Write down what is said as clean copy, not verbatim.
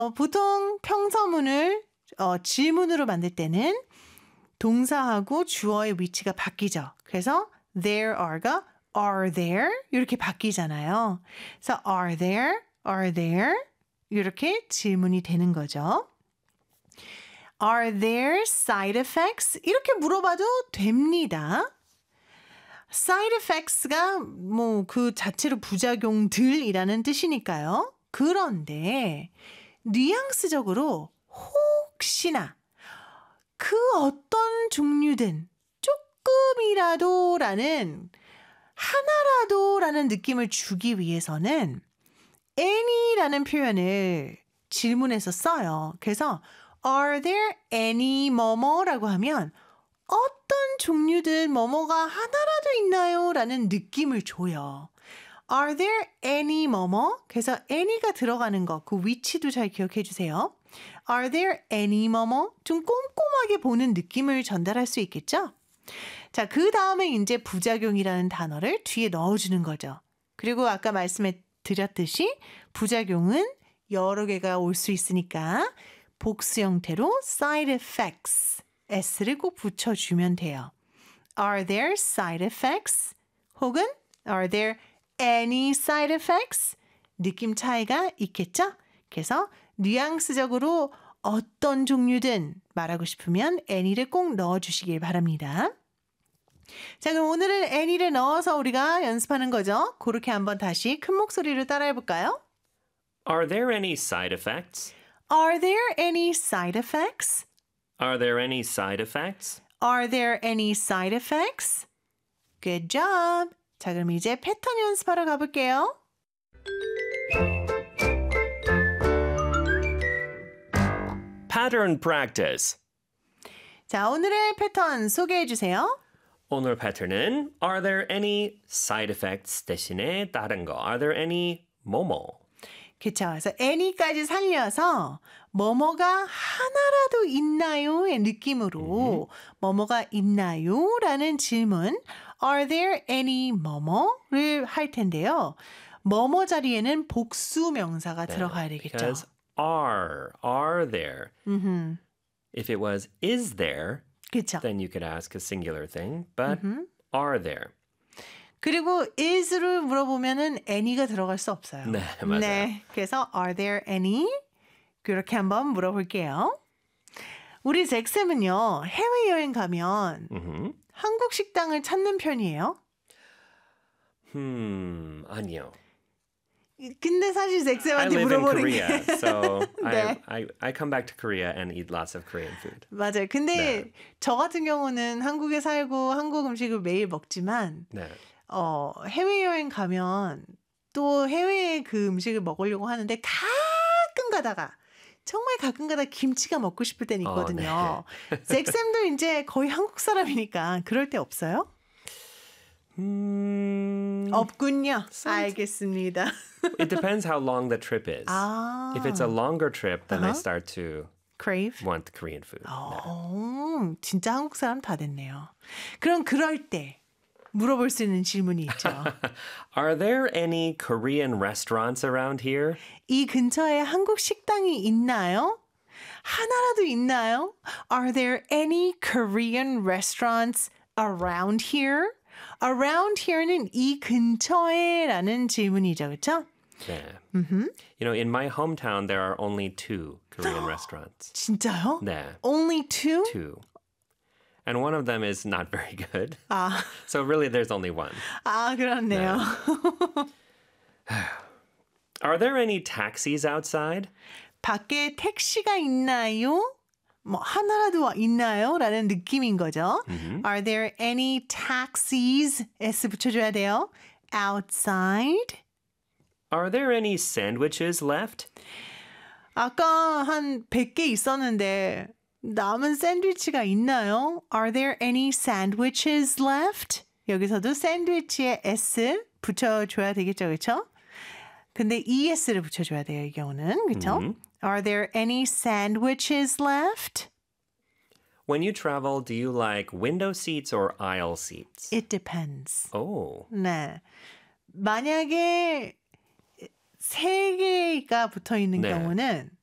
보통 평서문을 질문으로 만들 때는 동사하고 주어의 위치가 바뀌죠. 그래서 there are가 are there 이렇게 바뀌잖아요. 그래서 are there 이렇게 질문이 되는 거죠. Are there side effects? 이렇게 물어봐도 됩니다. side effects가 뭐 그 자체로 부작용들이라는 뜻이니까요. 그런데 뉘앙스적으로 혹시나 그 어떤 종류든 조금이라도라는 하나라도라는 느낌을 주기 위해서는 any라는 표현을 질문에서 써요. 그래서 are there any 뭐뭐라고 하면 어떤 종류든 뭐뭐가 하나라도 있나요? 라는 느낌을 줘요. Are there any 뭐뭐? 그래서 any가 들어가는 거, 그 위치도 잘 기억해 주세요. Are there any 뭐뭐? 좀 꼼꼼하게 보는 느낌을 전달할 수 있겠죠? 자, 그 다음에 이제 부작용이라는 단어를 뒤에 넣어주는 거죠. 그리고 아까 말씀해 드렸듯이 부작용은 여러 개가 올 수 있으니까 복수 형태로 side effects, s를 꼭 붙여주면 돼요. Are there side effects? 혹은 Are there any side effects? 느낌 차이가 있겠죠? 그래서 뉘앙스적으로 어떤 종류든 말하고 싶으면 any를 꼭 넣어주시길 바랍니다. 자, 그럼 오늘은 any를 넣어서 우리가 연습하는 거죠. 그렇게 한번 다시 큰 목소리로 따라해볼까요? Are there any side effects? Are there any side effects? Are there any side effects? Are there any side effects? Good job. 자, 그럼 이제 패턴 연습하러 가볼게요. Pattern practice. 자, 오늘의 패턴 소개해 주세요. 오늘 패턴은 Are there any side effects 대신에 다른 거. Are there any 뭐뭐? 그쵸. 그래서 any까지 살려서 뭐뭐가 하나라도 있나요의 느낌으로 뭐뭐가 있나요? 라는 질문 Are there any 뭐뭐를 할 텐데요. 뭐뭐 자리에는 복수 명사가 들어가야 되겠죠. Because are there. If it was is there, 그쵸. then you could ask a singular thing. But are there? 그리고 is를 물어보면은 any가 들어갈 수 없어요. 네, 맞아요. 네, 그래서 are there any? 그렇게 한번 물어볼게요. 우리 잭쌤은요, 해외여행 가면 한국 식당을 찾는 편이에요? 아니요. 근데 사실 I 잭쌤한테 live in 물어보는 Korea, 게 so 네. I come back to Korea and eat lots of Korean food. 맞아요. 근데 네. 저 같은 경우는 한국에 살고 한국 음식을 매일 먹지만 네. 해외여행 가면 또 해외의 그 음식을 먹으려고 하는데 가끔 가다가 정말 가끔 가다 김치가 먹고 싶을 때는 있거든요. 네. 잭쌤도 이제 거의 한국 사람이니까 그럴 때 없어요? 없군요. 알겠습니다. It depends how long the trip is. 아. If it's a longer trip, then I start to crave? want Korean food. 진짜 한국 사람 다 됐네요. 그럼 그럴 때 물어볼 수 있는 질문이 있죠. Are there any Korean restaurants around here? 이 근처에 한국 식당이 있나요? 하나라도 있나요? Are there any Korean restaurants around here? Around here는 이 근처에라는 질문이죠, 그렇죠? 네. You know, in my hometown, there are only 2 Korean restaurants. 진짜요? 네. Only two? 2. And one of them is not very good. 아, So really, there's only one. 그렇네요. Are there any taxis outside? 밖에 택시가 있나요? 뭐 하나라도 있나요? 라는 느낌인 거죠. Are there any taxis? S 붙여줘야 돼요. Outside? Are there any sandwiches left? 아까 한 100개 있었는데 남은 샌드위치가 있나요? Are there any sandwiches left? 여기서도 샌드위치에 S 붙여줘야 되겠죠, 그렇죠? 근데 ES를 붙여줘야 돼요, 이 경우는. 그렇죠? Are there any sandwiches left? When you travel, do you like window seats or aisle seats? It depends. Oh. 네. 만약에 3개가 붙어 있는 네. 경우는